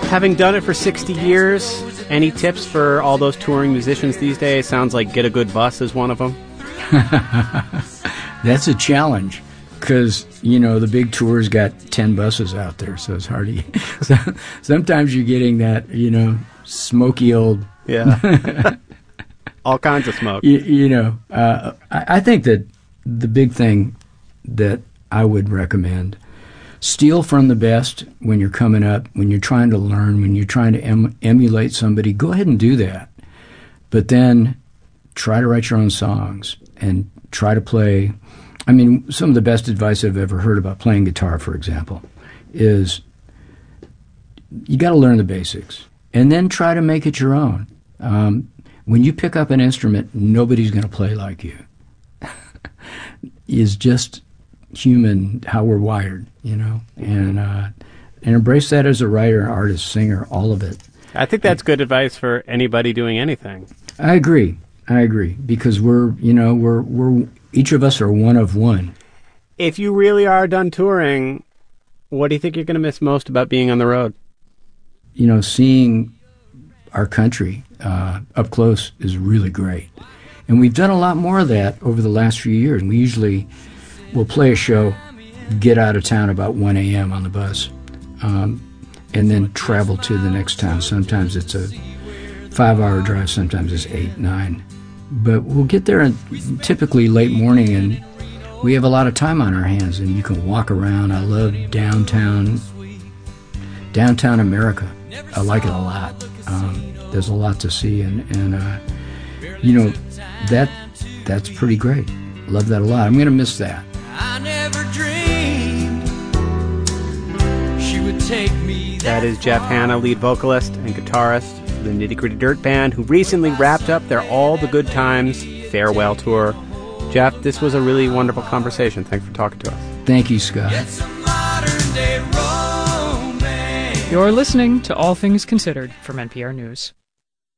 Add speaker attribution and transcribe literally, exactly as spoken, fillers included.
Speaker 1: Having done it for sixty years, any tips for all those touring musicians these days? Sounds like Get a Good Bus is one of them.
Speaker 2: That's a challenge because, you know, the big tour's got ten buses out there, so it's hard to... So, sometimes you're getting that, you know, smoky old...
Speaker 1: Yeah. All kinds of smoke.
Speaker 2: You, you know, uh, I, I think that the big thing that I would recommend, steal from the best when you're coming up, when you're trying to learn, when you're trying to em- emulate somebody, go ahead and do that. But then try to write your own songs and try to play. I mean, some of the best advice I've ever heard about playing guitar, for example, is you got to learn the basics and then try to make it your own. Um, when you pick up an instrument, nobody's going to play like you. Is just human, how we're wired, you know, and uh, and embrace that as a writer, artist, singer, all of it.
Speaker 1: I think that's good advice for anybody doing anything.
Speaker 2: I agree. I agree because we're, you know, we're we're each of us are one of one.
Speaker 1: If you really are done touring, what do you think you're going to miss most about being on the road?
Speaker 2: You know, seeing our country uh, up close is really great. And we've done a lot more of that over the last few years. We usually will play a show, get out of town about one a.m. on the bus, um, and then travel to the next town. Sometimes it's a five-hour drive, sometimes it's eight, nine. But we'll get there in typically late morning, and we have a lot of time on our hands, and you can walk around. I love downtown, downtown America. I like it a lot. Um, there's a lot to see, and, and uh, you know, that that's pretty great. Love that a lot. I'm going to miss that.
Speaker 3: I never dreamed she would take me.
Speaker 1: That is Jeff Hanna, lead vocalist and guitarist for the Nitty Gritty Dirt Band, who recently wrapped up their All the Good Times farewell tour. Jeff, this was a really wonderful conversation. Thanks for talking to us.
Speaker 2: Thank you, Scott.
Speaker 3: You're
Speaker 4: You're listening to All Things Considered from N P R News.